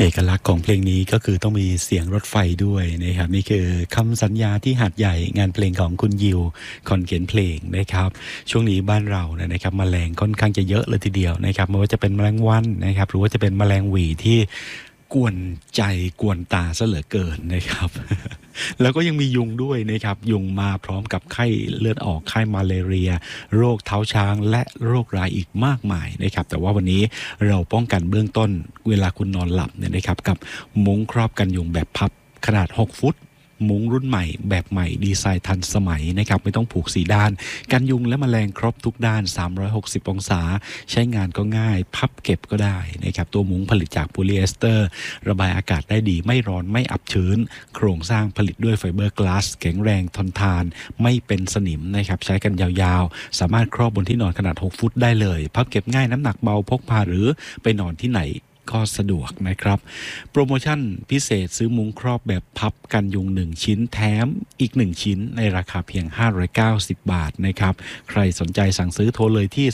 อกลักษณ์ของเพลงนี้ก็คือต้องมีเสียงรถไฟด้วยนะครับนี่คือคำสัญญาที่หาดใหญ่งานเพลงของคุณยิวคนเขียนเพลงนะครับช่วงนี้บ้านเรานะครับแมลงค่อนข้างจะเยอะเลยทีเดียวนะครับไม่ว่าจะเป็นแมลงวันนะครับหรือว่าจะเป็นแมลงหวี่ที่กวนใจกวนตาซะเหลือเกินนะครับ แล้วก็ยังมียุงด้วยนะครับยุงมาพร้อมกับไข้เลือดออกไข้มาเลเรียโรคเท้าช้างและโรคร้ายอีกมากมายนะครับแต่ว่าวันนี้เราป้องกันเบื้องต้นเวลาคุณนอนหลับเนี่ยนะครับกับมุ้งครอบกันยุงแบบพับขนาด6ฟุตมุ้งรุ่นใหม่แบบใหม่ดีไซน์ทันสมัยนะครับไม่ต้องผูก4ด้านกันยุงและแมลงครบทุกด้าน360องศาใช้งานก็ง่ายพับเก็บก็ได้นะครับตัวมุ้งผลิตจากโพลีเอสเตอร์ระบายอากาศได้ดีไม่ร้อนไม่อับชื้นโครงสร้างผลิตด้วยไฟเบอร์กลาสแข็งแรงทนทานไม่เป็นสนิมนะครับใช้กันยาวๆสามารถครอบบนที่นอนขนาด6ฟุตได้เลยพับเก็บง่ายน้ำหนักเบาพกพาหรือไปนอนที่ไหนก็สะดวกนะครับโปรโมชั่นพิเศษซื้อมุ้งครอบแบบพับกันยุง1ชิ้นแถมอีก1ชิ้นในราคาเพียง590บาทนะครับใครสนใจสั่งซื้อโทรเลยที่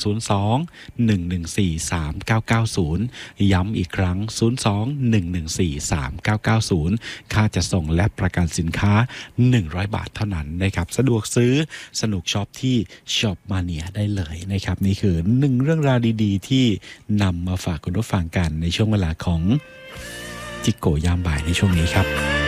02-114-3990ย้ำอีกครั้ง02-114-3990ค่าจะส่งและประกันสินค้า100บาทเท่านั้นนะครับสะดวกซื้อสนุกช็อปที่ช็อปมาเนียได้เลยนะครับนี่คือ1เรื่องราวดีๆที่นำมาฝากคุณผู้ฟังกันในช่วงเวลาของจิกโกยามบ่ายในช่วงนี้ครับ